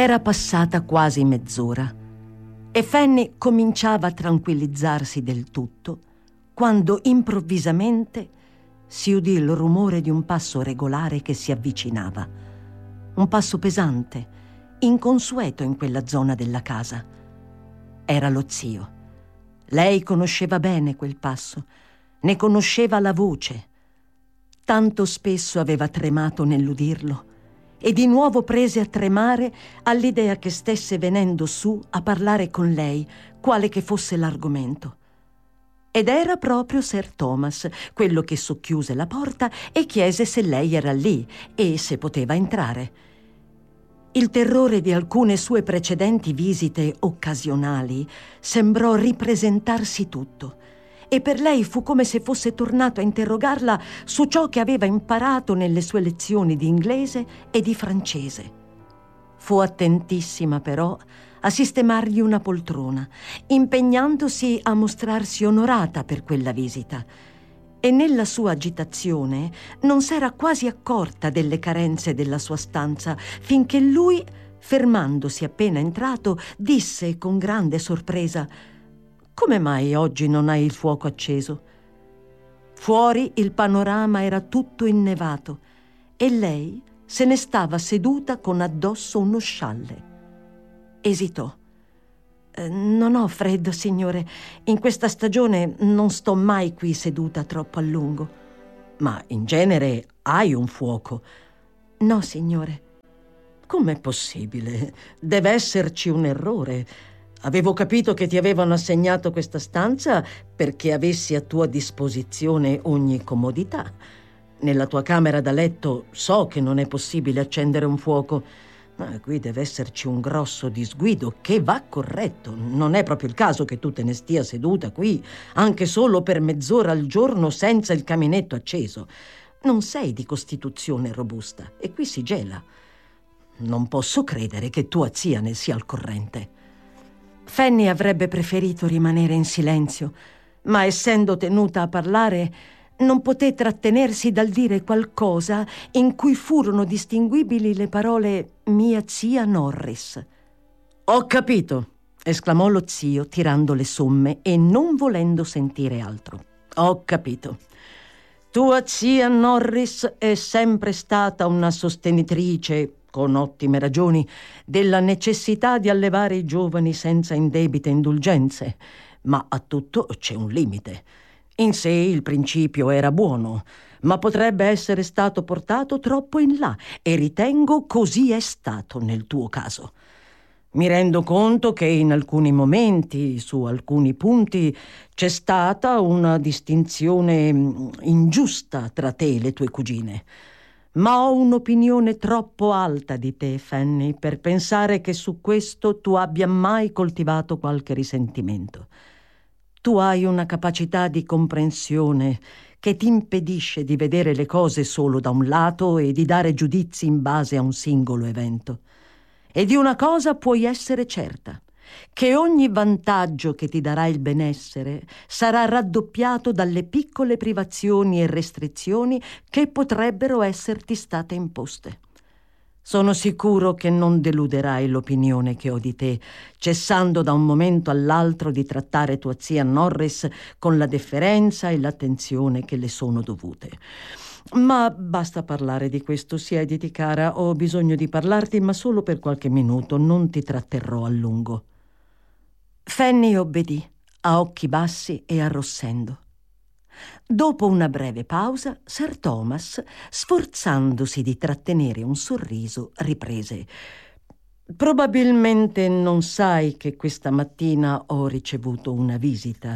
Era passata quasi mezz'ora e Fanny cominciava a tranquillizzarsi del tutto quando improvvisamente si udì il rumore di un passo regolare che si avvicinava. Un passo pesante, inconsueto in quella zona della casa. Era lo zio. Lei conosceva bene quel passo, ne conosceva la voce. Tanto spesso aveva tremato nell'udirlo e di nuovo prese a tremare all'idea che stesse venendo su a parlare con lei, quale che fosse l'argomento. Ed era proprio Sir Thomas, quello che socchiuse la porta e chiese se lei era lì e se poteva entrare. Il terrore di alcune sue precedenti visite occasionali sembrò ripresentarsi tutto, e per lei fu come se fosse tornato a interrogarla su ciò che aveva imparato nelle sue lezioni di inglese e di francese. Fu attentissima però a sistemargli una poltrona, impegnandosi a mostrarsi onorata per quella visita, e nella sua agitazione non s'era quasi accorta delle carenze della sua stanza, finché lui, fermandosi appena entrato, disse con grande sorpresa: «Come mai oggi non hai il fuoco acceso?» Fuori il panorama era tutto innevato e lei se ne stava seduta con addosso uno scialle. Esitò. «Non ho freddo, signore. In questa stagione non sto mai qui seduta troppo a lungo». «Ma in genere hai un fuoco?» «No, signore». «Com'è possibile? Deve esserci un errore. Avevo capito che ti avevano assegnato questa stanza perché avessi a tua disposizione ogni comodità. Nella tua camera da letto so che non è possibile accendere un fuoco, ma qui deve esserci un grosso disguido che va corretto. Non è proprio il caso che tu te ne stia seduta qui, anche solo per mezz'ora al giorno senza il caminetto acceso. Non sei di costituzione robusta e qui si gela. Non posso credere che tua zia ne sia al corrente». Fanny avrebbe preferito rimanere in silenzio, ma essendo tenuta a parlare non poté trattenersi dal dire qualcosa in cui furono distinguibili le parole «mia zia Norris». «Ho capito», esclamò lo zio tirando le somme e non volendo sentire altro. «Ho capito. Tua zia Norris è sempre stata una sostenitrice, con ottime ragioni, della necessità di allevare i giovani senza indebite indulgenze, ma a tutto c'è un limite. In sé il principio era buono, ma potrebbe essere stato portato troppo in là, e ritengo così è stato nel tuo caso. Mi rendo conto che in alcuni momenti, su alcuni punti, c'è stata una distinzione ingiusta tra te e le tue cugine. Ma ho un'opinione troppo alta di te, Fanny, per pensare che su questo tu abbia mai coltivato qualche risentimento. Tu hai una capacità di comprensione che ti impedisce di vedere le cose solo da un lato e di dare giudizi in base a un singolo evento. E di una cosa puoi essere certa, che ogni vantaggio che ti darà il benessere sarà raddoppiato dalle piccole privazioni e restrizioni che potrebbero esserti state imposte. Sono sicuro che non deluderai l'opinione che ho di te, cessando da un momento all'altro di trattare tua zia Norris con la deferenza e l'attenzione che le sono dovute. Ma basta parlare di questo, siediti, cara. Ho bisogno di parlarti, ma solo per qualche minuto, non ti tratterrò a lungo». Fanny obbedì, a occhi bassi e arrossendo. Dopo una breve pausa, Sir Thomas, sforzandosi di trattenere un sorriso, riprese: «Probabilmente non sai che questa mattina ho ricevuto una visita.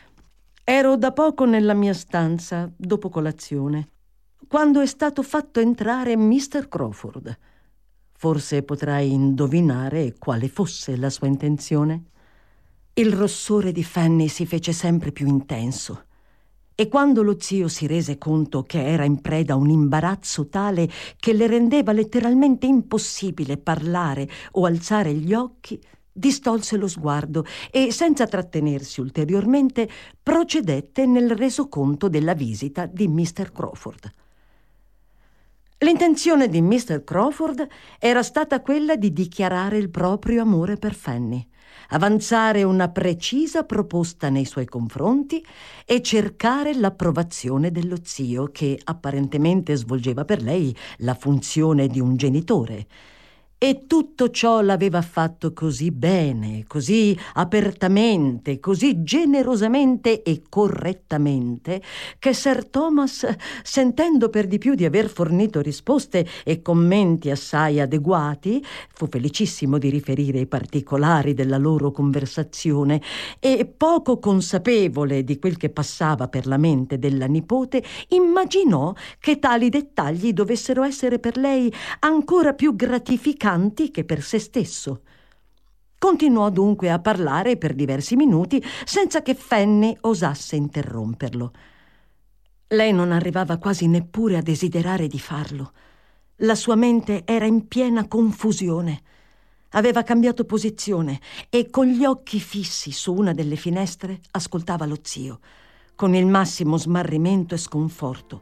Ero da poco nella mia stanza, dopo colazione, quando è stato fatto entrare Mr. Crawford. Forse potrai indovinare quale fosse la sua intenzione?» Il rossore di Fanny si fece sempre più intenso, e quando lo zio si rese conto che era in preda a un imbarazzo tale che le rendeva letteralmente impossibile parlare o alzare gli occhi, distolse lo sguardo e, senza trattenersi ulteriormente, procedette nel resoconto della visita di Mr. Crawford. L'intenzione di Mr. Crawford era stata quella di dichiarare il proprio amore per Fanny, avanzare una precisa proposta nei suoi confronti e cercare l'approvazione dello zio, che apparentemente svolgeva per lei la funzione di un genitore. E tutto ciò l'aveva fatto così bene, così apertamente, così generosamente e correttamente, che Sir Thomas, sentendo per di più di aver fornito risposte e commenti assai adeguati, fu felicissimo di riferire i particolari della loro conversazione e, poco consapevole di quel che passava per la mente della nipote, immaginò che tali dettagli dovessero essere per lei ancora più gratificanti che per se stesso. Continuò dunque a parlare per diversi minuti senza che Fanny osasse interromperlo. Lei non arrivava quasi neppure a desiderare di farlo. La sua mente era in piena confusione. Aveva cambiato posizione e con gli occhi fissi su una delle finestre ascoltava lo zio, con il massimo smarrimento e sconforto.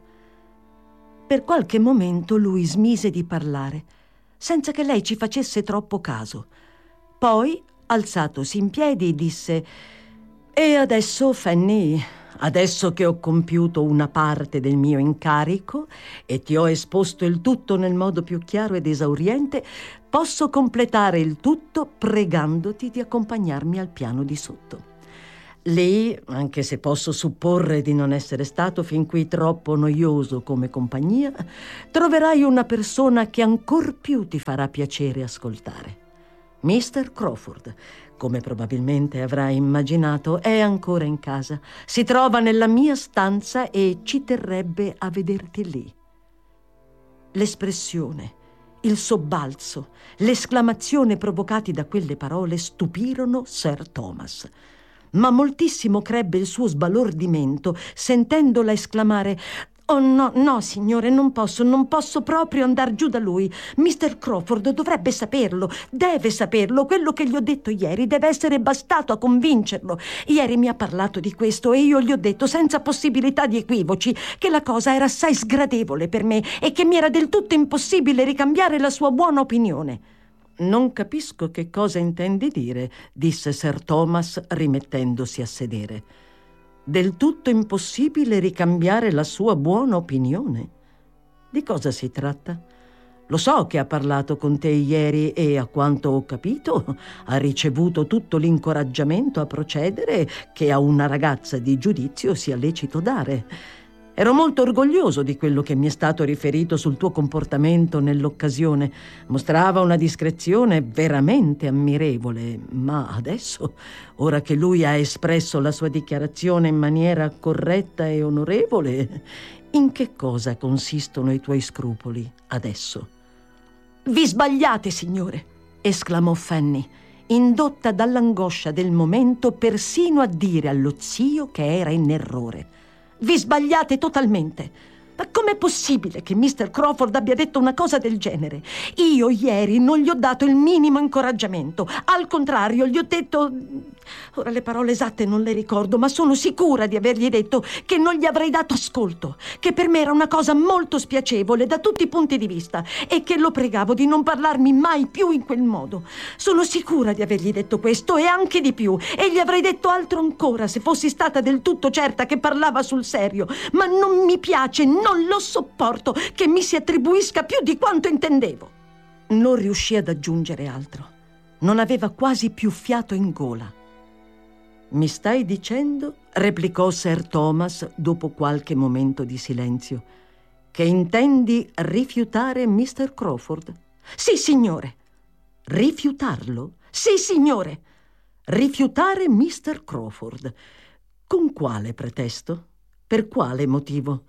Per qualche momento lui smise di parlare, senza che lei ci facesse troppo caso. Poi, alzatosi in piedi, disse: «E adesso, Fanny, adesso che ho compiuto una parte del mio incarico e ti ho esposto il tutto nel modo più chiaro ed esauriente, posso completare il tutto pregandoti di accompagnarmi al piano di sotto. Lì, anche se posso supporre di non essere stato fin qui troppo noioso come compagnia, troverai una persona che ancor più ti farà piacere ascoltare. Mr. Crawford, come probabilmente avrai immaginato, è ancora in casa. Si trova nella mia stanza e ci terrebbe a vederti lì». L'espressione, il sobbalzo, l'esclamazione provocati da quelle parole stupirono Sir Thomas. Ma moltissimo crebbe il suo sbalordimento sentendola esclamare: «Oh no, no, signore, non posso proprio andar giù da lui. Mr. Crawford dovrebbe saperlo, deve saperlo. Quello che gli ho detto ieri deve essere bastato a convincerlo. Ieri mi ha parlato di questo e io gli ho detto senza possibilità di equivoci che la cosa era assai sgradevole per me e che mi era del tutto impossibile ricambiare la sua buona opinione». «Non capisco che cosa intendi dire», disse Sir Thomas, rimettendosi a sedere. «Del tutto impossibile ricambiare la sua buona opinione? Di cosa si tratta? Lo so che ha parlato con te ieri e, a quanto ho capito, ha ricevuto tutto l'incoraggiamento a procedere che a una ragazza di giudizio sia lecito dare. Ero molto orgoglioso di quello che mi è stato riferito sul tuo comportamento nell'occasione. Mostrava una discrezione veramente ammirevole, ma adesso, ora che lui ha espresso la sua dichiarazione in maniera corretta e onorevole, in che cosa consistono i tuoi scrupoli adesso?» «Vi sbagliate, signore», esclamò Fanny, indotta dall'angoscia del momento persino a dire allo zio che era in errore. «Vi sbagliate totalmente. Ma com'è possibile che Mr. Crawford abbia detto una cosa del genere? Io ieri non gli ho dato il minimo incoraggiamento. Al contrario, gli ho detto... Ora le parole esatte non le ricordo, ma sono sicura di avergli detto che non gli avrei dato ascolto, che per me era una cosa molto spiacevole da tutti i punti di vista e che lo pregavo di non parlarmi mai più in quel modo. Sono sicura di avergli detto questo e anche di più, e gli avrei detto altro ancora se fossi stata del tutto certa che parlava sul serio, ma non mi piace, non lo sopporto che mi si attribuisca più di quanto intendevo». Non riuscì ad aggiungere altro. Non aveva quasi più fiato in gola. «Mi stai dicendo», replicò Sir Thomas dopo qualche momento di silenzio, «che intendi rifiutare Mr. Crawford?» «Sì, signore». «Rifiutarlo?» «Sì, signore». «Rifiutare Mr. Crawford? Con quale pretesto? Per quale motivo?»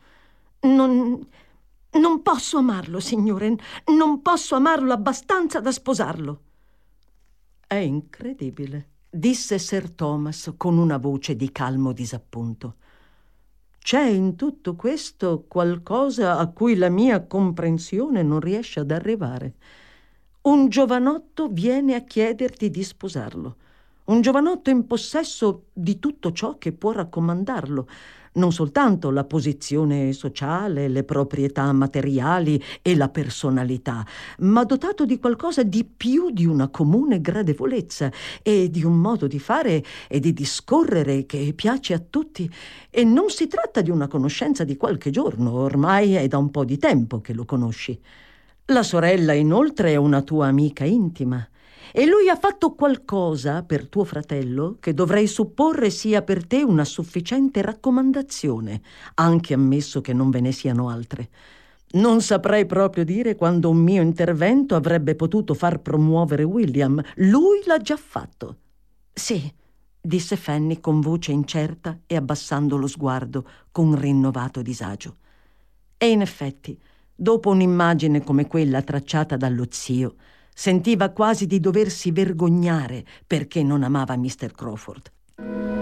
Non posso amarlo, signore. Non posso amarlo abbastanza da sposarlo». «È incredibile», disse Sir Thomas con una voce di calmo disappunto. «C'è in tutto questo qualcosa a cui la mia comprensione non riesce ad arrivare. Un giovanotto viene a chiederti di sposarlo. Un giovanotto in possesso di tutto ciò che può raccomandarlo. non soltanto la posizione sociale, le proprietà materiali e la personalità, ma dotato di qualcosa di più di una comune gradevolezza e di un modo di fare e di discorrere che piace a tutti. E non si tratta di una conoscenza di qualche giorno, ormai è da un po' di tempo che lo conosci. La sorella, inoltre, è una tua amica intima. E lui ha fatto qualcosa per tuo fratello che dovrei supporre sia per te una sufficiente raccomandazione, anche ammesso che non ve ne siano altre. Non saprei proprio dire quando un mio intervento avrebbe potuto far promuovere William. Lui l'ha già fatto. Sì, disse Fanny con voce incerta e abbassando lo sguardo con rinnovato disagio. E in effetti, dopo un'immagine come quella tracciata dallo zio, sentiva quasi di doversi vergognare perché non amava Mr. Crawford.